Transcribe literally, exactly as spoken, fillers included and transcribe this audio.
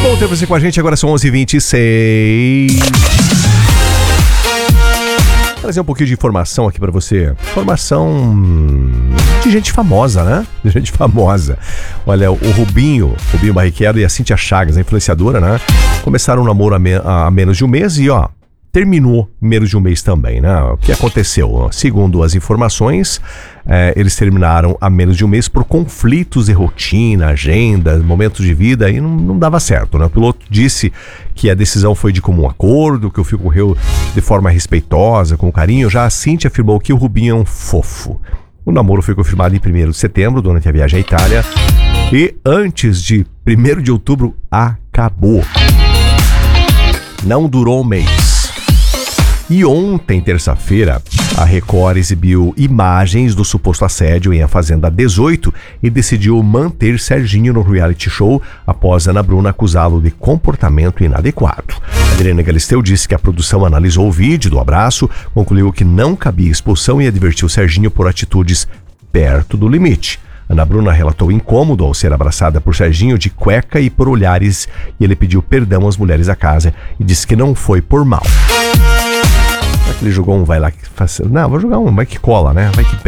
Bom ter você com a gente, agora são onze e vinte e seis. Vou trazer um pouquinho de informação aqui pra você. Informação de gente famosa, né? De gente famosa. Olha, o Rubinho, Rubinho Barrichello e a Cíntia Chagas, a influenciadora, né? Começaram um namoro há, me- há menos de um mês e, ó, terminou menos de um mês também, né? O que aconteceu? Segundo as informações, é, eles terminaram há menos de um mês por conflitos de rotina, agenda, momentos de vida, e não, não dava certo, né? O piloto disse que a decisão foi de comum acordo, que o fio correu de forma respeitosa, com carinho. Já a Cíntia afirmou que o Rubinho é um fofo. O namoro foi confirmado em primeiro de setembro, durante a viagem à Itália, e antes de primeiro de outubro, acabou. Não durou um mês. E ontem, terça-feira, a Record exibiu imagens do suposto assédio em A Fazenda dezoito e decidiu manter Serginho no reality show após Ana Bruna acusá-lo de comportamento inadequado. Adriana Galisteu disse que a produção analisou o vídeo do abraço, concluiu que não cabia expulsão e advertiu Serginho por atitudes perto do limite. Ana Bruna relatou incômodo ao ser abraçada por Serginho de cueca e por olhares, e ele pediu perdão às mulheres da casa e disse que não foi por mal. Será que ele jogou um vai lá que faz... Não, vou jogar um, vai que cola, né? Vai que